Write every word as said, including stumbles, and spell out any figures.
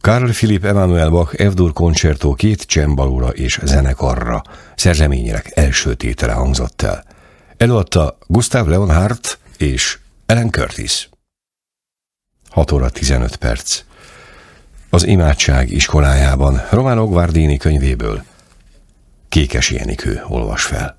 Carl Philipp Emanuel Bach F-dur koncertó két csembalóra és zenekarra szerzeményének első tétele hangzott el. Előadta Gustav Leonhardt és Alan Curtis. hat óra tizenöt perc. Az imádság iskolájában Romano Guardini könyvéből Kékes Jenikő olvas fel.